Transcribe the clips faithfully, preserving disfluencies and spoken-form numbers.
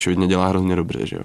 očividně dělá hrozně dobře, že jo.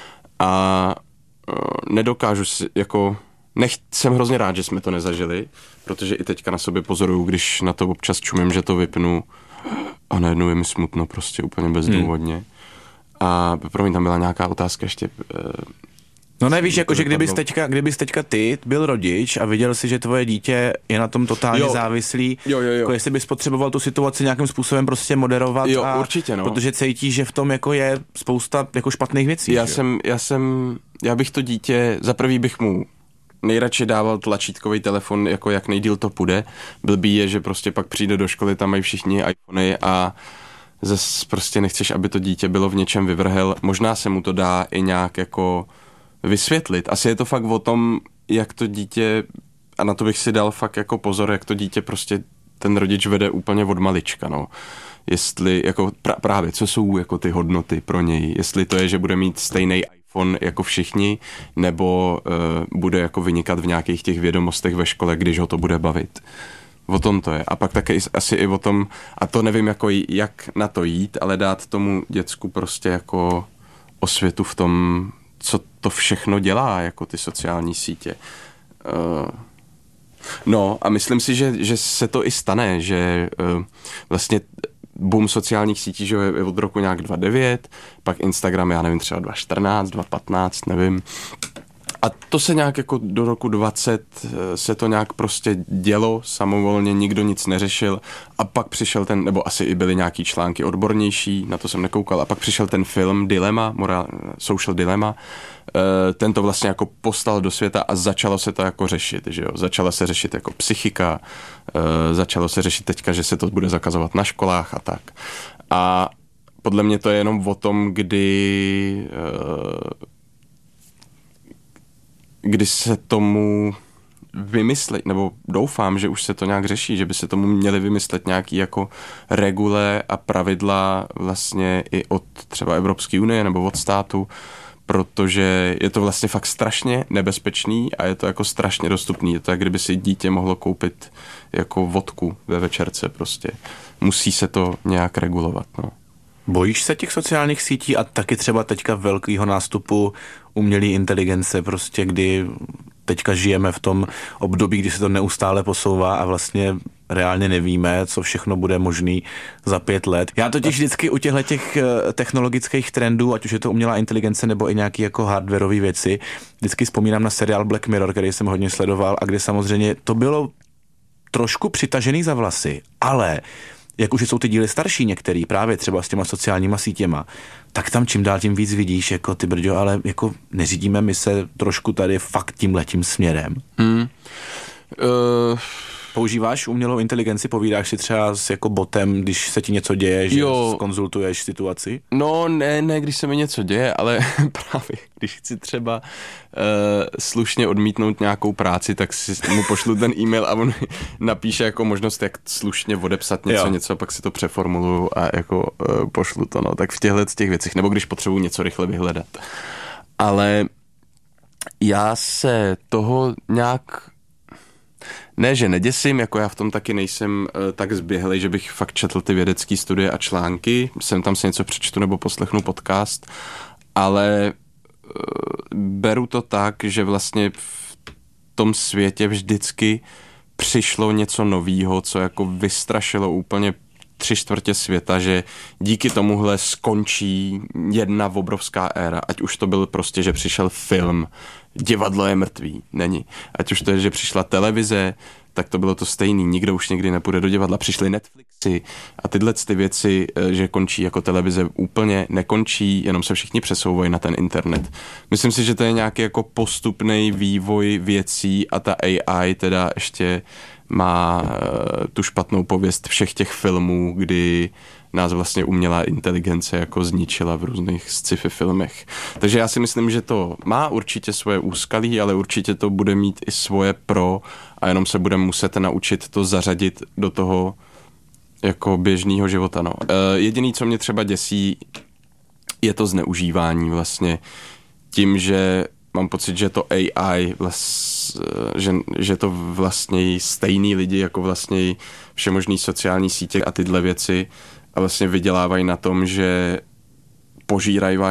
A uh, nedokážu si, jako, nech, jsem hrozně rád, že jsme to nezažili, protože i teďka na sobě pozoruju, když na to občas čumím, že to vypnu a najednou je mi smutno prostě úplně bezdůvodně. Hmm. A pro mě tam byla nějaká otázka ještě. No nevíš, jako, že kdybys teďka, kdybys teďka ty byl rodič a viděl si, že tvoje dítě je na tom totálně jo. závislý, jo, jo, jo. jako jestli bys potřeboval tu situaci nějakým způsobem prostě moderovat. Jo, a, určitě, no. Protože cítíš, že v tom jako je spousta jako špatných věcí. Já jsem, já jsem, já bych to dítě, za prvý bych mu nejradši dával tlačítkový telefon, jako jak nejdýl to půjde. Blbý je, že prostě pak přijde do školy, tam mají všichni iPhony a zase prostě nechceš, aby to dítě bylo v něčem vyvrhel. Možná se mu to dá i nějak jako vysvětlit. Asi je to fakt o tom, jak to dítě, a na to bych si dal fakt jako pozor, jak to dítě prostě ten rodič vede úplně od malička, no. Jestli, jako pra, právě, co jsou jako ty hodnoty pro něj, jestli to je, že bude mít stejný iPhone jako všichni, nebo uh, bude jako vynikat v nějakých těch vědomostech ve škole, když ho to bude bavit. O tom to je. A pak také asi i o tom, a to nevím, jako jak na to jít, ale dát tomu děcku prostě jako osvětu v tom, co to všechno dělá, jako ty sociální sítě. Uh, no a myslím si, že, že se to i stane, že uh, vlastně boom sociálních sítí, že je od roku nějak dva tisíce devět, pak Instagram, já nevím, třeba dva tisíce čtrnáct, dva tisíce patnáct, nevím. A to se nějak jako do roku dvacet se to nějak prostě dělo samovolně, nikdo nic neřešil a pak přišel ten, nebo asi i byly nějaký články odbornější, na to jsem nekoukal, a pak přišel ten film Dilema, moral, Social Dilemma, ten to vlastně jako poslal do světa a začalo se to jako řešit, že jo, začala se řešit jako psychika, začalo se řešit teďka, že se to bude zakazovat na školách a tak. A podle mě to je jenom o tom, kdy kdy se tomu vymyslet, nebo doufám, že už se to nějak řeší, že by se tomu měli vymyslet nějaký jako regule a pravidla vlastně i od třeba Evropské unie nebo od státu, protože je to vlastně fakt strašně nebezpečný a je to jako strašně dostupný. Je to, jak kdyby si dítě mohlo koupit jako vodku ve večerce prostě. Musí se to nějak regulovat, no. Bojíš se těch sociálních sítí a taky třeba teďka velkého nástupu umělé inteligence, prostě kdy teďka žijeme v tom období, kdy se to neustále posouvá a vlastně reálně nevíme, co všechno bude možný za pět let. Já totiž vždycky u těchto těch technologických trendů, ať už je to umělá inteligence nebo i nějaký jako hardwareové věci, vždycky vzpomínám na seriál Black Mirror, který jsem hodně sledoval a kde samozřejmě to bylo trošku přitažený za vlasy, ale jak už jsou ty díly starší některý, právě třeba s těma sociálníma sítěma, tak tam čím dál tím víc vidíš, jako ty brďo, ale jako neřídíme my se trošku tady fakt tímhletím směrem. Mm. Uh... Používáš umělou inteligenci, povídáš si třeba s jako botem, když se ti něco děje, že jo. Konzultuješ situaci? No ne, ne, když se mi něco děje, ale právě když chci třeba uh, slušně odmítnout nějakou práci, tak si mu pošlu ten e-mail a on napíše jako možnost, jak slušně odepsat něco, jo. něco, pak si to přeformuluju a jako uh, pošlu to, no, tak v těchto těch věcech, nebo když potřebuji něco rychle vyhledat. Ale já se toho nějak ne, že neděsím, jako já v tom taky nejsem uh, tak zběhlej, že bych fakt četl ty vědecké studie a články, sem tam si něco přečtu nebo poslechnu podcast, ale uh, beru to tak, že vlastně v tom světě vždycky přišlo něco novýho, co jako vystrašilo úplně tři čtvrtě světa, že díky tomuhle skončí jedna obrovská éra, ať už to byl prostě, že přišel film, divadlo je mrtvý, není. Ať už to je, že přišla televize, tak to bylo to stejný, nikdo už někdy nepůjde do divadla, přišly Netflixy a tyhle ty věci, že končí jako televize, úplně nekončí, jenom se všichni přesouvají na ten internet. Myslím si, že to je nějaký jako postupný vývoj věcí a ta A I teda ještě má uh, tu špatnou pověst všech těch filmů, kdy nás vlastně umělá inteligence jako zničila v různých sci-fi filmech. Takže já si myslím, že to má určitě svoje úskalí, ale určitě to bude mít i svoje pro a jenom se budeme muset naučit to zařadit do toho jako běžného života. No. Uh, jediný, co mě třeba děsí, je to zneužívání vlastně tím, že mám pocit, že to A I, vlast, že, že to vlastně stejný lidi jako vlastně všemožný sociální sítě a tyhle věci a vlastně vydělávají na tom, že požírají